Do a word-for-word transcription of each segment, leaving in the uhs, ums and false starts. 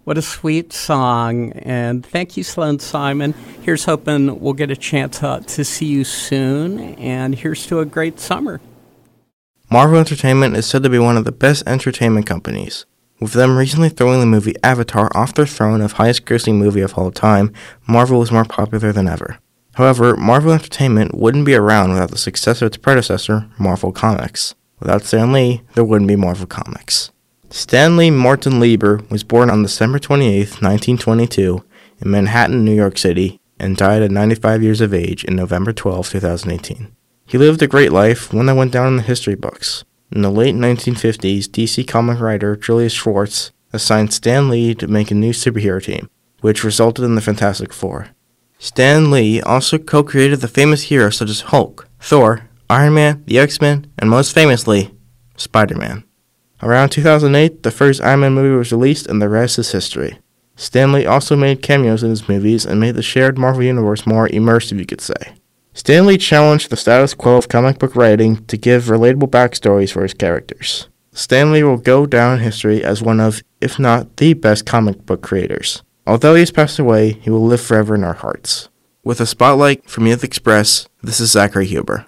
What a sweet song. And thank you, Sloan Simon. Here's hoping we'll get a chance uh, to see you soon. And here's to a great summer. Marvel Entertainment is said to be one of the best entertainment companies. With them recently throwing the movie Avatar off their throne of highest-grossing movie of all time, Marvel is more popular than ever. However, Marvel Entertainment wouldn't be around without the success of its predecessor, Marvel Comics. Without Stan Lee, there wouldn't be Marvel Comics. Stanley Morton Lieber was born on December twenty-eighth, nineteen twenty-two, in Manhattan, New York City, and died at ninety-five years of age in November twelfth, twenty eighteen. He lived a great life, one that went down in the history books. In the late nineteen fifties, D C comic writer Julius Schwartz assigned Stan Lee to make a new superhero team, which resulted in the Fantastic Four. Stan Lee also co-created the famous heroes such as Hulk, Thor, Iron Man, the X-Men, and most famously, Spider-Man. Around two thousand eight, the first Iron Man movie was released, and the rest is history. Stan Lee also made cameos in his movies and made the shared Marvel Universe more immersive, you could say. Stan Lee challenged the status quo of comic book writing to give relatable backstories for his characters. Stan Lee will go down in history as one of, if not the best comic book creators. Although he has passed away, he will live forever in our hearts. With a spotlight from Youth Express, this is Zachary Huber.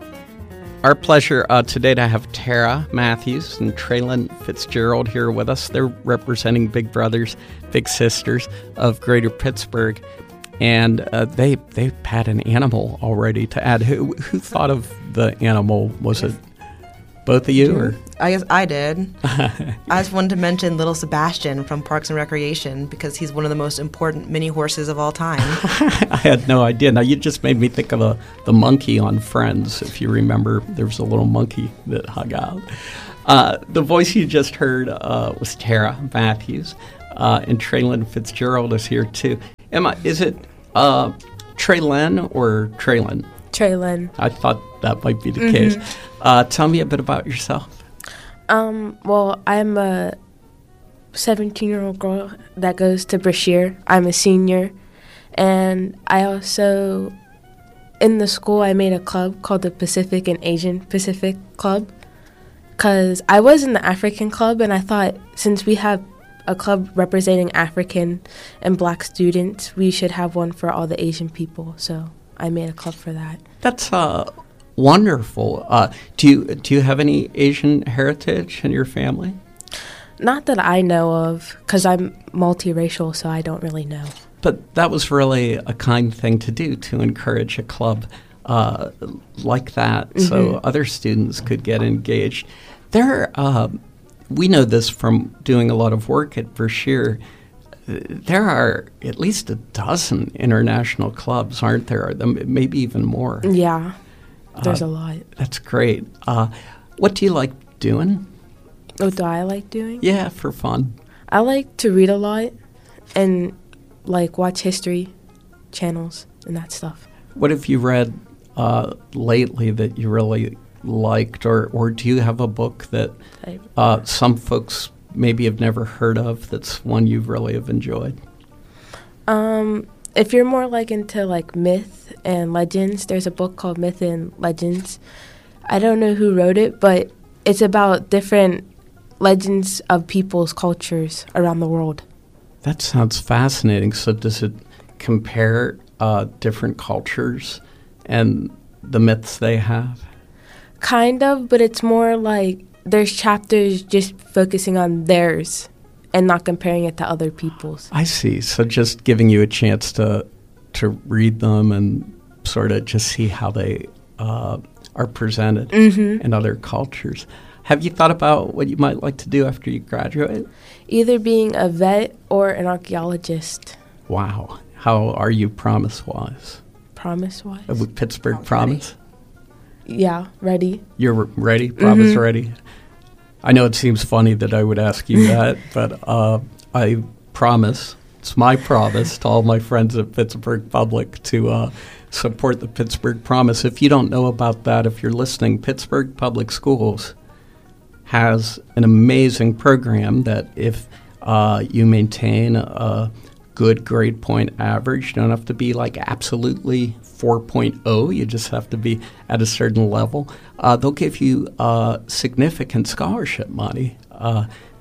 Our pleasure uh, today to have Tara Matthews and Traylon Fitzgerald here with us. They're representing Big Brothers, Big Sisters of Greater Pittsburgh. And uh, they they had an animal already to add. Who who thought of the animal? Was it both of you? Or? I guess I did. I just wanted to mention little Sebastian from Parks and Recreation because he's one of the most important mini horses of all time. I had no idea. Now, you just made me think of a, the monkey on Friends. If you remember, there was a little monkey that hung out. Uh, the voice you just heard uh, was Tara Matthews, uh, and Traylon Fitzgerald is here, too. Emma, is it uh, Traylon or Traylon? Traylon. I thought that might be the mm-hmm. case. Uh, tell me a bit about yourself. Um, well, I'm a seventeen-year-old girl that goes to Brashear. I'm a senior. And I also, in the school, I made a club called the Pacific and Asian Pacific Club. Because I was in the African club, and I thought since we have a club representing African and Black students, we should have one for all the Asian people. So I made a club for that. That's uh, wonderful. Uh, do you do you have any Asian heritage in your family? Not that I know of, because I'm multiracial, so I don't really know. But that was really a kind thing to do, to encourage a club uh, like that, mm-hmm. so other students could get engaged. There, uh, we know this from doing a lot of work at Brashear. There are at least a dozen international clubs, aren't there? Maybe even more. Yeah, there's uh, a lot. That's great. Uh, what do you like doing? What do I like doing? Yeah, for fun. I like to read a lot and, like, watch history channels and that stuff. What have you read uh, lately that you really liked, or, or do you have a book that uh, some folks maybe have never heard of that's one you really have enjoyed? Um, if you're more, like, into, like, myth and legends, there's a book called Myth and Legends. I don't know who wrote it, but it's about different legends of people's cultures around the world. That sounds fascinating. So does it compare uh, different cultures and the myths they have? Kind of, but it's more like there's chapters just focusing on theirs and not comparing it to other people's. I see. So just giving you a chance to to read them and sort of just see how they uh, are presented mm-hmm. in other cultures. Have you thought about what you might like to do after you graduate? Either being a vet or an archaeologist. Wow. How are you promise-wise? Promise-wise? Uh, with Pittsburgh oh, Promise? Ready. Yeah, ready. You're ready? Promise mm-hmm. ready? I know it seems funny that I would ask you that, but uh, I promise, it's my promise to all my friends at Pittsburgh Public to uh, support the Pittsburgh Promise. If you don't know about that, if you're listening, Pittsburgh Public Schools has an amazing program that if uh, you maintain a good grade point average, you don't have to be like absolutely four point oh, you just have to be at a certain level. Uh, they'll give you uh, significant scholarship money. Uh,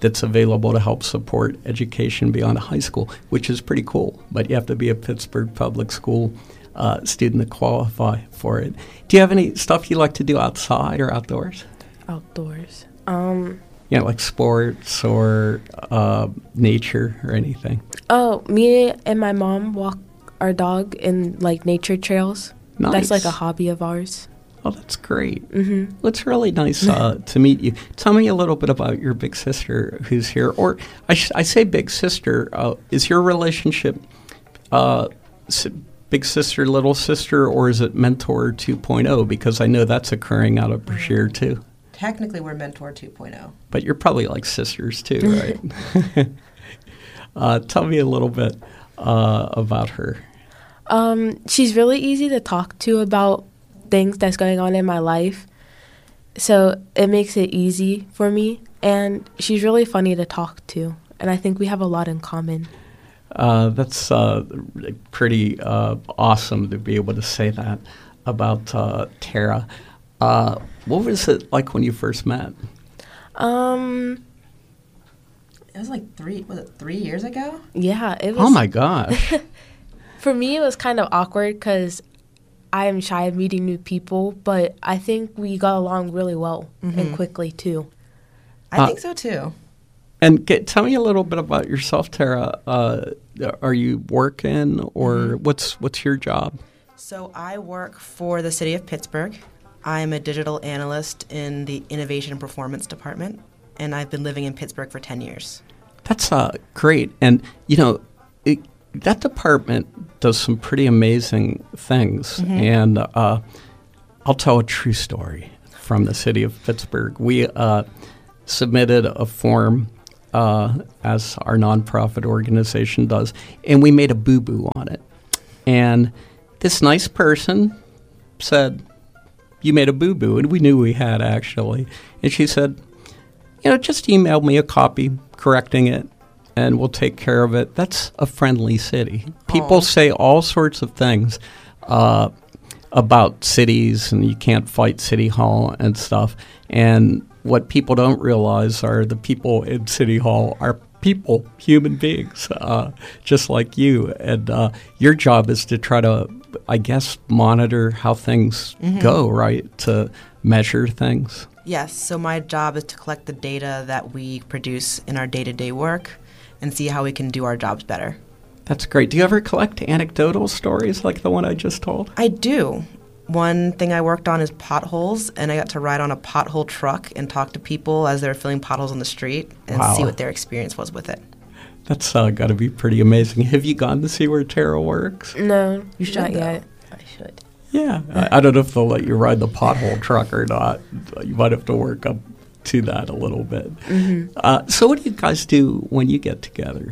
that's available to help support education beyond high school, which is pretty cool. But you have to be a Pittsburgh Public School uh, student to qualify for it. Do you have any stuff you like to do outside or outdoors? Outdoors. Um, You know, like sports or uh, nature or anything? oh, me and my mom walk our dog in like nature trails. Nice. That's like a hobby of ours. Oh, that's great. Mm-hmm. Well, it's really nice uh, to meet you. Tell me a little bit about your big sister who's here. Or I, sh- I say big sister. Uh, is your relationship uh, s- big sister, little sister, or is it Mentor two point oh? Because I know that's occurring out of Brashear, too. Technically, we're Mentor two point oh. But you're probably like sisters, too, right? uh, tell me a little bit uh, about her. Um, she's really easy to talk to about things that's going on in my life. So it makes it easy for me. And she's really funny to talk to. And I think we have a lot in common. Uh, that's uh, pretty uh, awesome to be able to say that about uh, Tara. Uh, what was it like when you first met? Um, It was like three, was it three years ago? yeah, it was. Oh, my gosh. For me, it was kind of awkward because I am shy of meeting new people, but I think we got along really well and quickly, too. I Uh, think so, too. And get, tell me a little bit about yourself, Tara. Uh, are you working, or what's what's your job? So I work for the city of Pittsburgh. I'm a digital analyst in the Innovation and Performance Department, and I've been living in Pittsburgh for ten years. That's uh, great. And, you know, it, that department does some pretty amazing things. And uh, I'll tell a true story from the city of Pittsburgh. We uh, submitted a form, uh, as our nonprofit organization does, and we made a boo-boo on it. And this nice person said, "You made a boo-boo," and we knew we had, actually. And she said, "You know, just email me a copy correcting it, and we'll take care of it." That's a friendly city. People Aw. say all sorts of things uh, about cities, and you can't fight City Hall and stuff. And what people don't realize are the people in City Hall are people, human beings, uh, just like you. And uh, your job is to try to, I guess, monitor how things go, right? To measure things. Yes, so my job is to collect the data that we produce in our day-to-day work and see how we can do our jobs better. That's great. Do you ever collect anecdotal stories like the one I just told? I do. One thing I worked on is potholes, and I got to ride on a pothole truck and talk to people as they were filling potholes on the street and Wow. see what their experience was with it. That's uh, got to be pretty amazing. Have you gone to see where Tara works? No, You should, not though. yet. I should. Yeah. I, I don't know if they'll let you ride the pothole truck or not. You might have to work up to that a little bit. Uh, so what do you guys do when you get together?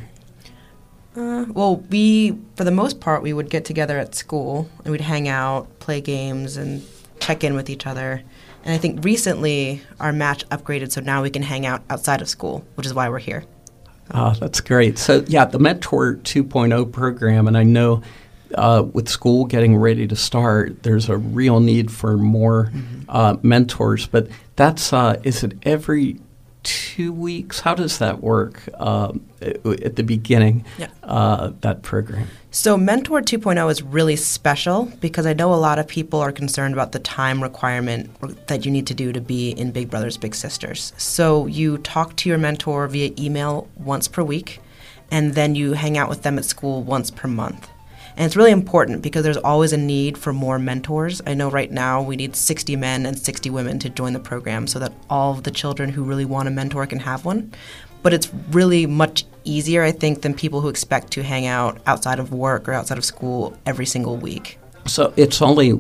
Uh, well, we, for the most part, we would get together at school and we'd hang out, play games, and check in with each other. And I think recently our match upgraded, so now we can hang out outside of school, which is why we're here. Ah, that's great. So, yeah, the Mentor two point oh program, and I know uh, with school getting ready to start, there's a real need for more uh, mentors. But that's, uh, is it every two weeks? How does that work uh, at the beginning, Yeah. uh, that program? So Mentor two point oh is really special because I know a lot of people are concerned about the time requirement that you need to do to be in Big Brothers Big Sisters. So you talk to your mentor via email once per week, and then you hang out with them at school once per month. And it's really important because there's always a need for more mentors. I know right now we need sixty men and sixty women to join the program so that all of the children who really want a mentor can have one. But it's really much easier, I think, than people who expect to hang out outside of work or outside of school every single week. So it's only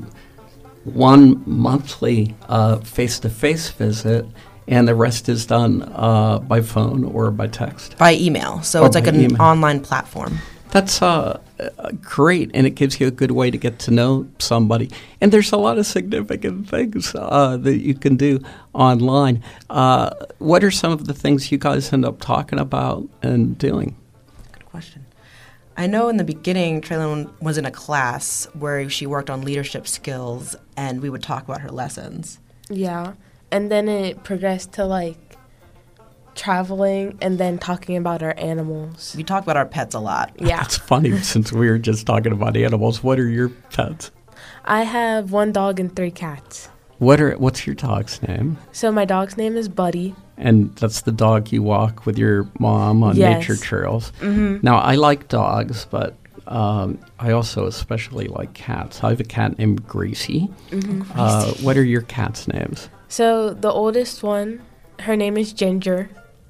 one monthly uh, face-to-face visit, and the rest is done uh, by phone or by text. By email. So Or it's like by an email. online platform. That's uh, uh, great, and it gives you a good way to get to know somebody. And there's a lot of significant things uh, that you can do online. Uh, what are some of the things you guys end up talking about and doing? Good question. I know in the beginning, Traylon was in a class where she worked on leadership skills, and we would talk about her lessons. Yeah. And then it progressed to like traveling and then talking about our animals. We talk about our pets a lot. Yeah. It's funny since we were just talking about animals. What are your pets? I have one dog and three cats. What are what's your dog's name? So my dog's name is Buddy. And that's the dog you walk with your mom on Yes. nature trails. Mm-hmm. Now, I like dogs, but um, I also especially like cats. I have a cat named Gracie. Mm-hmm. Uh, what are your cats' names? So the oldest one, her name is Ginger,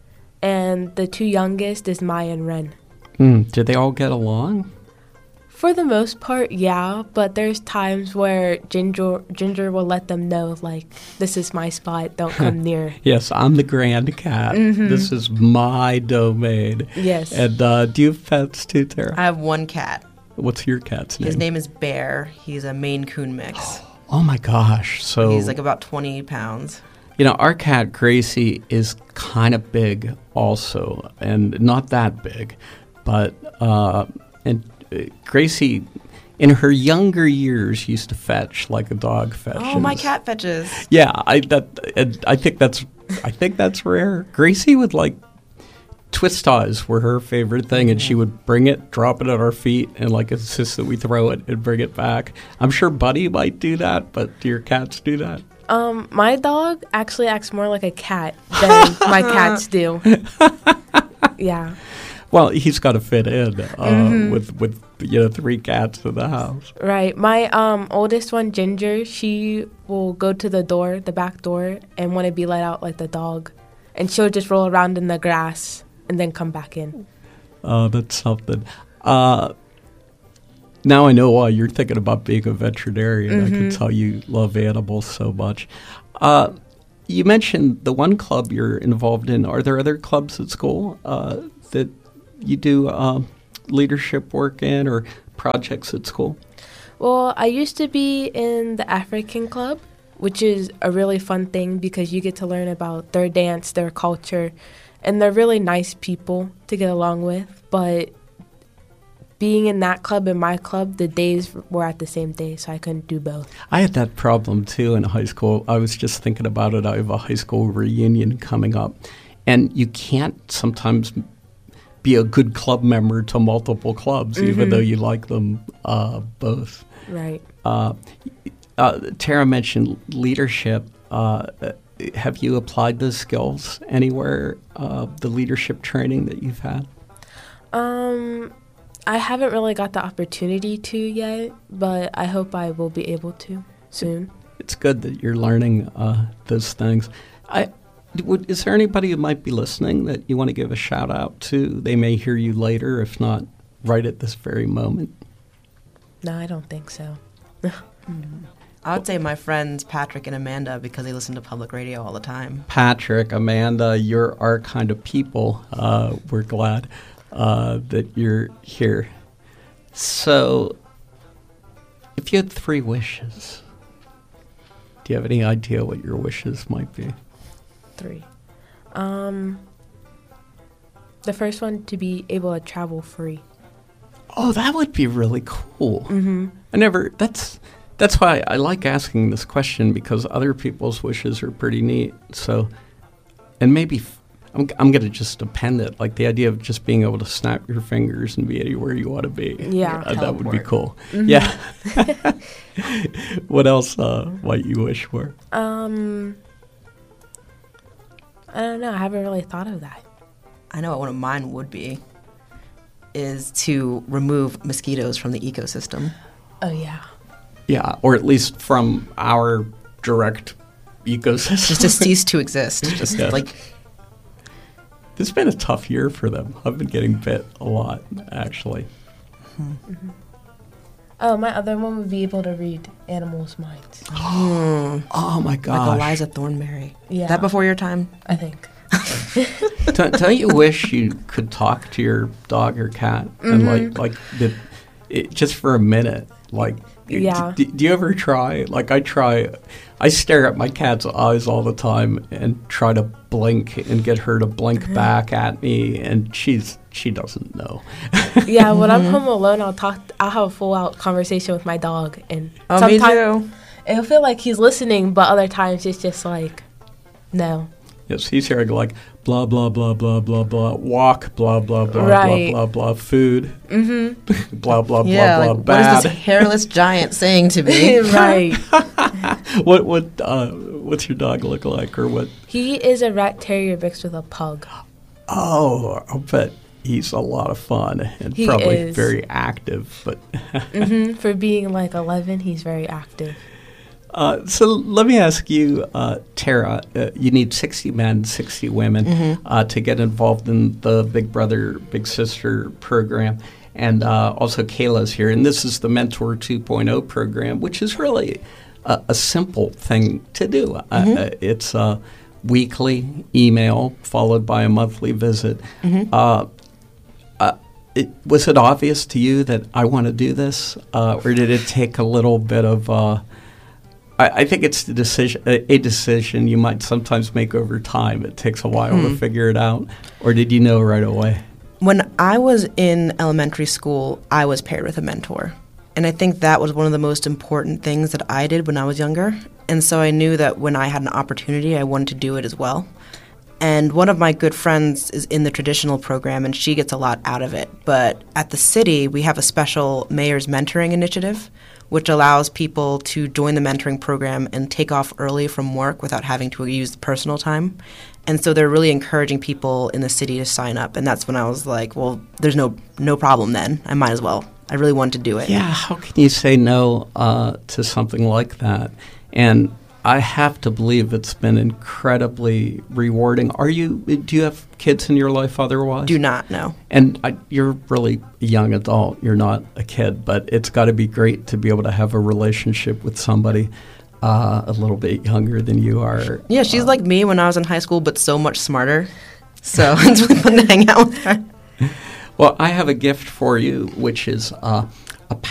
and the two youngest is Maya and Ren. Hmm, do they all get along? For the most part, yeah, but there's times where Ginger Ginger will let them know, like, this is my spot, don't come near. Yes, I'm the grand cat. Mhm. This is my domain. Yes. And uh, do you have pets too, Tara? I have one cat. What's your cat's name? His name is Bear. He's a Maine Coon mix. Oh my gosh! So He's like about twenty pounds. you know, our cat Gracie is kind of big, also, and not that big, but uh, and uh, Gracie, in her younger years, used to fetch like a dog fetches. Oh, my cat fetches. Yeah, I that and I think that's I think that's rare. Gracie would like twist ties were her favorite thing, and she would bring it, drop it at our feet, and like insist that we throw it and bring it back. I'm sure Buddy might do that, but do your cats do that? Um, my dog actually acts more like a cat than my cats do. Yeah. Well, he's got to fit in uh, Mhm. with with you know three cats in the house. Right. My um oldest one, Ginger, she will go to the door, the back door, and want to be let out like the dog. And she'll just roll around in the grass and then come back in. Uh, that's something. Uh, now I know why you're thinking about being a veterinarian. I can Mhm. tell you love animals so much. Uh, you mentioned the one club you're involved in. Are there other clubs at school uh, that you do uh, leadership work in or projects at school? Well, I used to be in the African Club, which is a really fun thing because you get to learn about their dance, their culture, and they're really nice people to get along with. But being in that club and my club, the days were at the same day, so I couldn't do both. I had that problem too in high school. I was just thinking about it. I have a high school reunion coming up, and you can't sometimes be a good club member to multiple clubs, even Mhm. though you like them uh, both. Right. Uh, uh, Tara mentioned leadership. Uh, have you applied those skills anywhere, uh, the leadership training that you've had? Um, I haven't really got the opportunity to yet, but I hope I will be able to soon. It's good that you're learning uh, those things. I, would, is there anybody who might be listening that you want to give a shout out to? They may hear you later, if not right at this very moment. No, I don't think so. I would say my friends Patrick and Amanda because they listen to public radio all the time. Patrick, Amanda, you're our kind of people. Uh, we're glad uh, that you're here. So, if you had three wishes, do you have any idea what your wishes might be? Three. Um, the first one, to be able to travel free. Oh, that would be really cool. Mm-hmm. I never, that's, that's why I like asking this question, because other people's wishes are pretty neat. So, and maybe, f- I'm, I'm going to just append it, like the idea of just being able to snap your fingers and be anywhere you want to be. Yeah. Uh, that would be Teleport. cool. Mhm. Yeah. What else uh, might you wish for? Um, I don't know. I haven't really thought of that. I know what one of mine would be is to remove mosquitoes from the ecosystem. Oh, yeah. Yeah, or at least from our direct ecosystem. Just to cease to exist. Just Yeah. like It's been a tough year for them. I've been getting bit a lot, actually. Oh, my other one would be able to read animals' minds. hmm, Oh my like gosh! Eliza Thornberry. Yeah. That before your time? I think. don't, don't you wish you could talk to your dog or cat and like like the, it, just for a minute? Like, Yeah. d- do you ever try? Like, I try. I stare at my cat's eyes all the time and try to blink and get her to blink back at me, and she's she doesn't know. Yeah, when I'm home alone, I'll talk. I'll have a full out conversation with my dog, and Oh, me sometimes too. it'll feel like he's listening, but other times it's just like, no. Yes, he's hearing like blah, blah, blah, blah, blah, blah, walk, blah, blah, blah, Right. blah, blah, blah, food, Mm-hmm. blah, blah, Yeah, blah, like, blah, what is bad. this hairless giant saying to me? Right. what, what, uh, what's your dog look like, or what? He is a rat terrier mixed with a pug. Oh, I bet he's a lot of fun and He probably is. very active, but... Mm-hmm. For being like eleven, he's very active. Uh, so let me ask you, uh, Tara, uh, you need sixty men, sixty women Mm-hmm. uh, to get involved in the Big Brother, Big Sister program. And uh, also Kayla's here. And this is the Mentor two point oh program, which is really a, a simple thing to do. Mm-hmm. Uh, it's a weekly email followed by a monthly visit. Mm-hmm. Uh, uh, it, was it obvious to you that I want to do this? Uh, or did it take a little bit of... Uh, I, I think it's the decision, a, a decision you might sometimes make over time. It takes a while Hmm. to figure it out. Or did you know right away? When I was in elementary school, I was paired with a mentor. And I think that was one of the most important things that I did when I was younger. And so I knew that when I had an opportunity, I wanted to do it as well. And one of my good friends is in the traditional program, and she gets a lot out of it. But at the city, we have a special mayor's mentoring initiative, which allows people to join the mentoring program and take off early from work without having to use personal time. And so they're really encouraging people in the city to sign up. And that's when I was like, well, there's no no problem then. I might as well. I really want to do it. Yeah, how can you say no uh, to something like that? And I have to believe it's been incredibly rewarding. Are you? Do you have kids in your life otherwise? Do not know. And I, you're really a young adult. You're not a kid, but it's got to be great to be able to have a relationship with somebody uh, a little bit younger than you are. Yeah, she's Uh, like me when I was in high school, but so much smarter. So it's really fun to hang out with her. Well, I have a gift for you, which is uh, a